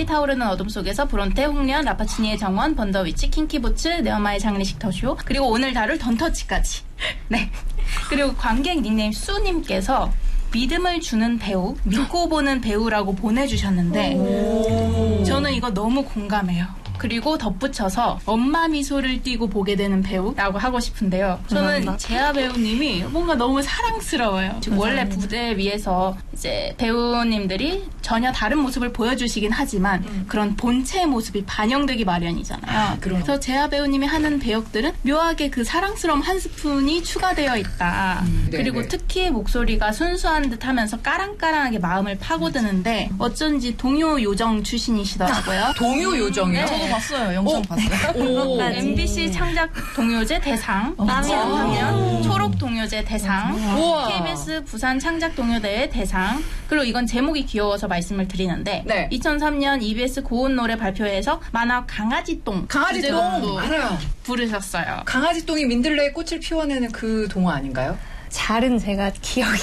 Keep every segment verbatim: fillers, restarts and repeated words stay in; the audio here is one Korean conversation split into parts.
씨, 타오르는 어둠 속에서 브론테, 홍련, 라파치니의 정원, 번더위치, 킹키부츠, 네어마의 장례식 더쇼, 그리고 오늘 다룰 던터치까지. 네. 그리고 관객 닉네임 수님께서 믿음을 주는 배우, 믿고 보는 배우라고 보내주셨는데 저는 이거 너무 공감해요. 그리고 덧붙여서 엄마 미소를 띠고 보게 되는 배우라고 하고 싶은데요. 저는 재하 배우님이 뭔가 너무 사랑스러워요. 지금 원래 무대 위에서 이제 배우님들이 전혀 다른 모습을 보여주시긴 하지만 음. 그런 본체의 모습이 반영되기 마련이잖아요. 아, 그래서 재하 배우님이 하는 배역들은 묘하게 그 사랑스러움 한 스푼이 추가되어 있다. 음, 그리고 특히 목소리가 순수한 듯 하면서 까랑까랑하게 마음을 파고드는데 어쩐지 동요 요정 출신이시더라고요. 동요 요정이요? 네. 봤어요. 영상 오. 봤어요. 오. 엠비씨 창작 동요제 대상, 이천삼 초록 동요제 대상, 우와. 케이비에스 부산 창작 동요대회 대상. 그리고 이건 제목이 귀여워서 말씀을 드리는데 네. 이천삼 년 이비에스 고운 노래 발표회에서 만화 강아지똥 강아지똥 알아요. 부르셨어요. 강아지똥이 민들레의 꽃을 피워내는 그 동화 아닌가요? 잘은 제가 기억이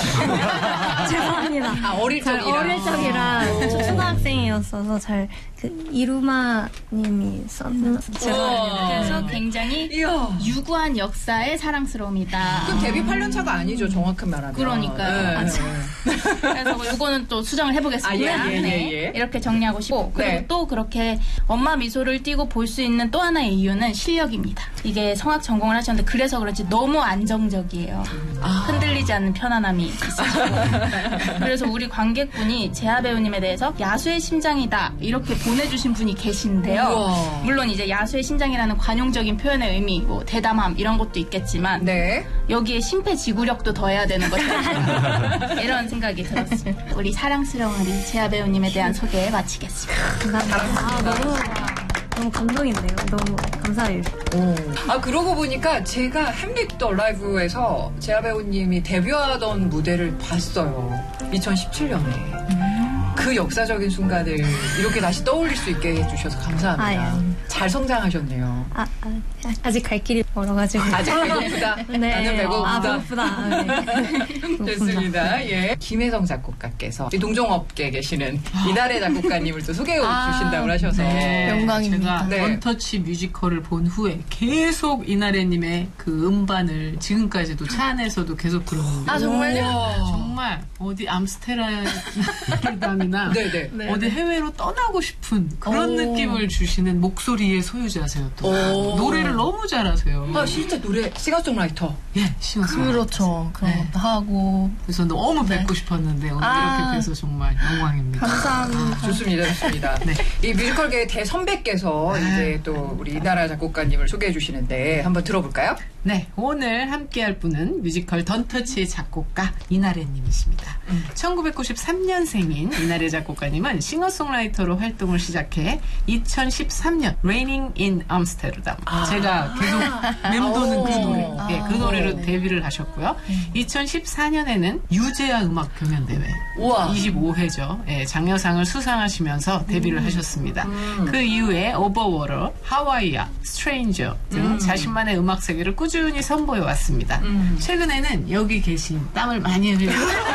죄송합니다. 아, 어릴 적이라. 어릴 적이라 저 초등학생이었어서 잘 그 이루마님이 썼나? 죄송합니다. 그래서 굉장히 이야. 유구한 역사의 사랑스러움이다. 그럼 데뷔 팔 년 차가 아니죠, 정확한 말하면. 그러니까요. 네. 맞아. 그래서 이거는 또 수정을 해보겠습니다. 아, 예, 예, 네. 예, 예. 이렇게 정리하고 싶고 그리고 네. 또 그렇게 엄마 미소를 띠고 볼 수 있는 또 하나의 이유는 실력입니다. 이게 성악 전공을 하셨는데 그래서 그런지 너무 안정적이에요. 아. 흔들리지 않는 편안함이 있으시고 그래서 우리 관객분이 재하 배우님에 대해서 야수의 심장이다 이렇게 보내주신 분이 계신데요. 우와. 물론 이제 야수의 심장이라는 관용적인 표현의 의미, 뭐 대담함 이런 것도 있겠지만 네. 여기에 심폐지구력도 더해야 되는 것이 이런 생각이 들었습니다. 우리 사랑스러운 우리 재하 배우님에 대한 소개 마치겠습니다. 감사합니다. 아, 너무 너무 감동인데요. 너무 감사해요. 오. 아 그러고 보니까 제가 햄릿 더 라이브에서 재하 배우님이 데뷔하던 무대를 봤어요. 이천십칠 년에. 음. 그 역사적인 순간을 이렇게 다시 떠올릴 수 있게 해주셔서 감사합니다. 아, 예. 잘 성장하셨네요. 아, 아, 아직 갈 길이 멀어가지고. 아직 배고프다. 네. 나는 배고프다. 아, 배고프다. 네. 됐습니다. 예. 김혜성 작곡가께서 동종업계에 계시는 이날의 작곡가님을 또 소개해 아, 주신다고 하셔서 네. 영광입니다. 제가 네. 원터치 뮤지컬을 본 후에 계속 이날의님의 그 음반을 지금까지도 차 안에서도 계속 들었는데 아 정말요? 정말 어디 암스테르담이나 네네. 어디 해외로 떠나고 싶은 그런 오. 느낌을 주시는 목소리의 소유자세요. 또 오. 노래를 너무 잘하세요. 아 진짜 노래 싱어송라이터. 예, 싱어송. 그렇죠. 그런 네. 것도 하고. 그래서 너무 네. 뵙고 싶었는데 오늘 아. 이렇게 뵈서 정말 영광입니다. 감사합니다. 아, 좋습니다, 좋습니다. 네. 이 뮤지컬계의 대선배께서 네. 이제 또 우리 이나라 작곡가님을 소개해 주시는데 한번 들어볼까요? 네, 오늘 함께할 분은 뮤지컬 던터치의 작곡가 이나래님이십니다. 음. 천구백구십삼 년생인 이나래 작곡가님은 싱어송라이터로 활동을 시작해 이천십삼 년 Raining in Amsterdam 아. 제가 계속 맴도는 그 노래 아. 네, 그 노래로 네. 데뷔를 하셨고요. 음. 이천십사 년에는 유재하 음악 경연대회 우와. 이십오 회죠. 네, 장려상을 수상하시면서 데뷔를 음. 하셨습니다. 음. 그 이후에 오버워터, 하와이아, 스트레인저 등 음. 자신만의 음악 세계를 꾸준히 선보여 왔습니다. 음. 최근에는 여기 계신 땀을 많이 흘리는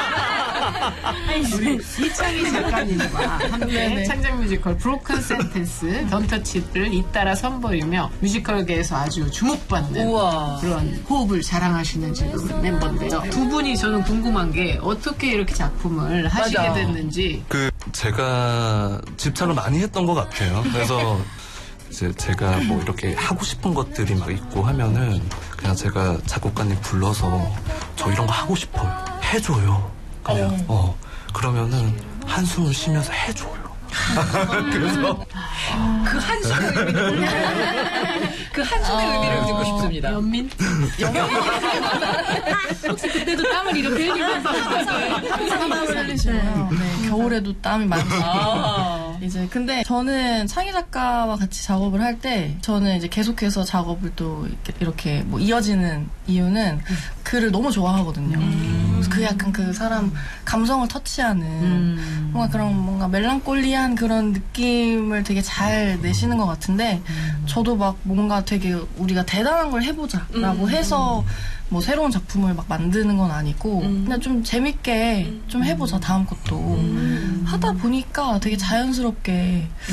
우리 이창희 작가님과 함께 창작 뮤지컬 브로큰 센텐스 던터치를 잇따라 선보이며 뮤지컬계에서 아주 주목받는 우와. 그런 호흡을 자랑하시는 지금 멤버인데요. 두 분이 저는 궁금한 게 어떻게 이렇게 작품을 하시게 맞아. 됐는지. 그 제가 집착을 많이 했던 것 같아요. 그래서 이제 제가 뭐 이렇게 하고 싶은 것들이 막 있고 하면은 그냥 제가 작곡가님 불러서 저 이런 거 하고 싶어요. 해줘요. 그냥 어 그러면은 한숨을 쉬면서 해줘요. 그래서 그 한숨의 의미를 그 한숨의 의미를 듣고 싶습니다. 연민? 연민? 혹시 그때도 땀을 이렇게 흘리면서 땀을 흘리시고요. 네, 겨울에도 땀이 많이 나고 이제 근데 저는 창희 작가와 같이 작업을 할 때 저는 이제 계속해서 작업을 또 이렇게 뭐 이어지는 이유는 그를 너무 좋아하거든요. 음. 그래서 그 약간 그 사람 감성을 터치하는 음. 뭔가 그런 뭔가 멜랑콜리한 그런 느낌을 되게 잘 내시는 것 같은데 음. 저도 막 뭔가 되게 우리가 대단한 걸 해보자라고 음. 해서 뭐 새로운 작품을 막 만드는 건 아니고 음. 그냥 좀 재밌게 좀 해보자 다음 것도 음. 하다 보니까 되게 자연스럽게